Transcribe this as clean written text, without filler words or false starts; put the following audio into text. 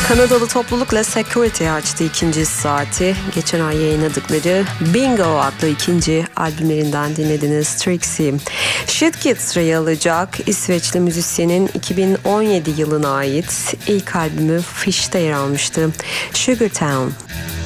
Kanadalı toplulukla Security açtı ikinci saati. Geçen ay yayınladıkları Bingo adlı ikinci albümlerinden dinlediniz Trixie. Shit Gets sırayı alacak. İsveçli müzisyenin 2017 yılına ait ilk albümü Fish'te yer almıştı. Sugar Town.